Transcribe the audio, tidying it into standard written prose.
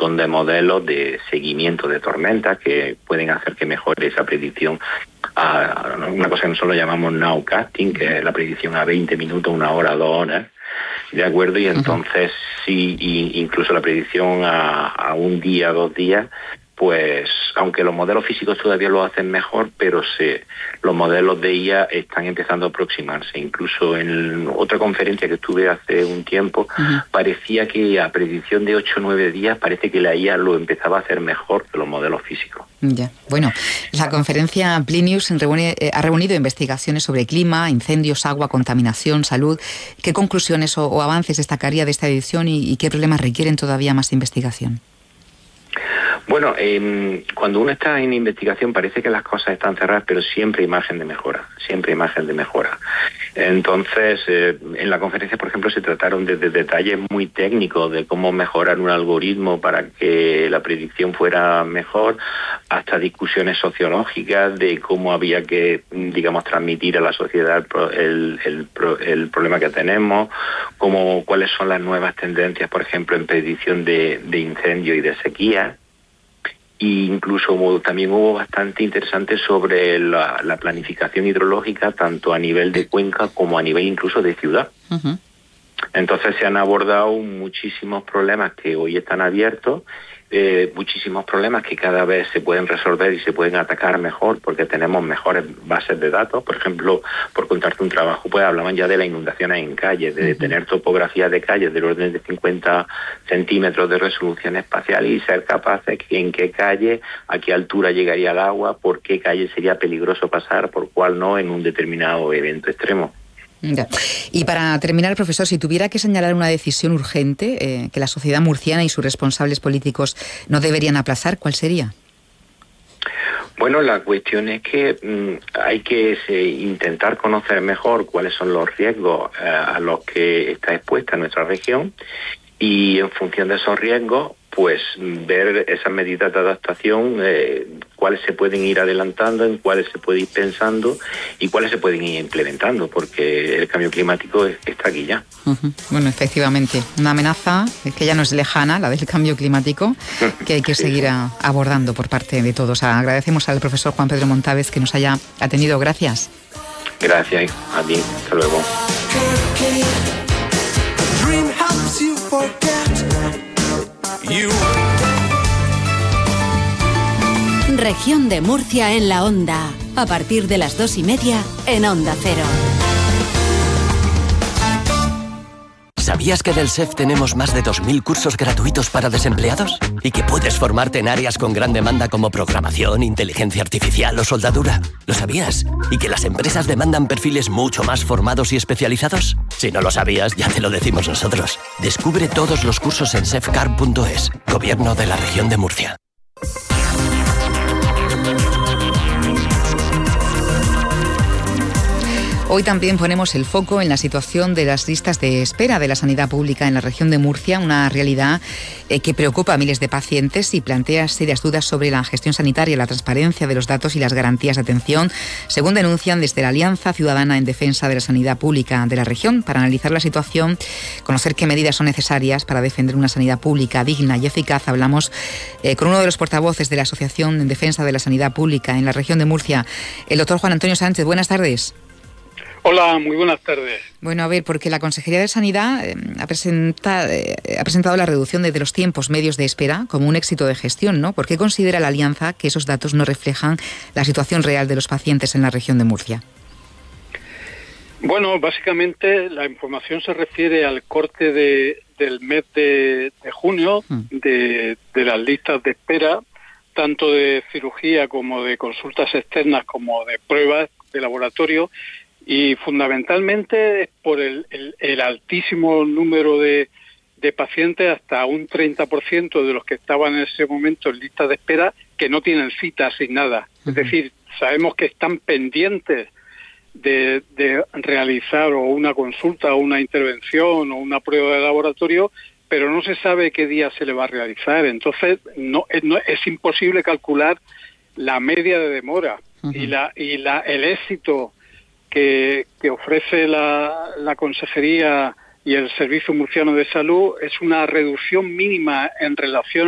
montón de modelos de seguimiento de tormentas que pueden hacer que mejore esa predicción a una cosa que nosotros llamamos nowcasting, que es la predicción a 20 minutos, 1 hora, 2 horas, ¿de acuerdo? Y entonces sí, incluso la predicción a 1 día, 2 días, pues aunque los modelos físicos todavía lo hacen mejor, pero los modelos de IA están empezando a aproximarse. Incluso en otra conferencia que estuve hace un tiempo, parecía que a predicción de 8 o 9 días, parece que la IA lo empezaba a hacer mejor que los modelos físicos. Ya. Bueno, la conferencia Plinius ha reunido investigaciones sobre clima, incendios, agua, contaminación, salud. ¿Qué conclusiones o avances destacaría de esta edición y qué problemas requieren todavía más investigación? Bueno, cuando uno está en investigación parece que las cosas están cerradas, pero siempre hay margen de mejora, Entonces, en la conferencia, por ejemplo, se trataron de detalles muy técnicos de cómo mejorar un algoritmo para que la predicción fuera mejor, hasta discusiones sociológicas de cómo había que, digamos, transmitir a la sociedad el problema que tenemos, cuáles son las nuevas tendencias, por ejemplo, en predicción de incendio y de sequía. Y incluso también hubo bastante interesante sobre la planificación hidrológica, tanto a nivel de cuenca como a nivel incluso de ciudad. Entonces se han abordado muchísimos problemas que hoy están abiertos, muchísimos problemas que cada vez se pueden resolver y se pueden atacar mejor porque tenemos mejores bases de datos. Por ejemplo, por contarte un trabajo, pues hablaban ya de las inundaciones en calles, de tener topografías de calles del orden de 50 centímetros de resolución espacial y ser capaces en qué calle, a qué altura llegaría el agua, por qué calle sería peligroso pasar, por cuál no en un determinado evento extremo. Ya. Y para terminar, profesor, si tuviera que señalar una decisión urgente que la sociedad murciana y sus responsables políticos no deberían aplazar, ¿cuál sería? Bueno, la cuestión es que hay que intentar conocer mejor cuáles son los riesgos a los que está expuesta nuestra región y en función de esos riesgos, pues ver esas medidas de adaptación, cuáles se pueden ir adelantando, en cuáles se puede ir pensando y cuáles se pueden ir implementando, porque el cambio climático está aquí ya. Bueno, efectivamente, una amenaza que ya no es lejana, la del cambio climático, que hay que seguir abordando por parte de todos. Agradecemos al profesor Juan Pedro Montávez que nos haya atendido. Gracias. Gracias a ti. Hasta luego. Región de Murcia en la Onda. A partir de las 2:30 en Onda Cero. ¿Sabías que del SEF tenemos más de 2.000 cursos gratuitos para desempleados? ¿Y que puedes formarte en áreas con gran demanda como programación, inteligencia artificial o soldadura? ¿Lo sabías? ¿Y que las empresas demandan perfiles mucho más formados y especializados? Si no lo sabías, ya te lo decimos nosotros. Descubre todos los cursos en sefcar.es, Gobierno de la Región de Murcia. Hoy también ponemos el foco en la situación de las listas de espera de la sanidad pública en la región de Murcia, una realidad que preocupa a miles de pacientes y plantea serias dudas sobre la gestión sanitaria, la transparencia de los datos y las garantías de atención, según denuncian desde la Alianza Ciudadana en Defensa de la Sanidad Pública de la región. Para analizar la situación, conocer qué medidas son necesarias para defender una sanidad pública digna y eficaz, hablamos con uno de los portavoces de la Asociación en Defensa de la Sanidad Pública en la región de Murcia, el doctor Juan Antonio Sánchez. Buenas tardes. Hola, muy buenas tardes. Bueno, a ver, porque la Consejería de Sanidad ha presentado la reducción de los tiempos medios de espera como un éxito de gestión, ¿no? ¿Por qué considera la Alianza que esos datos no reflejan la situación real de los pacientes en la región de Murcia? Bueno, básicamente la información se refiere al corte del mes de junio de las listas de espera, tanto de cirugía como de consultas externas como de pruebas de laboratorio. Y fundamentalmente es por el altísimo número de pacientes, hasta un 30% de los que estaban en ese momento en lista de espera, que no tienen cita asignada. Es decir, sabemos que están pendientes de realizar o una consulta o una intervención o una prueba de laboratorio, pero no se sabe qué día se le va a realizar. Entonces es imposible calcular la media de demora y el éxito que ofrece la Consejería y el Servicio Murciano de Salud es una reducción mínima en relación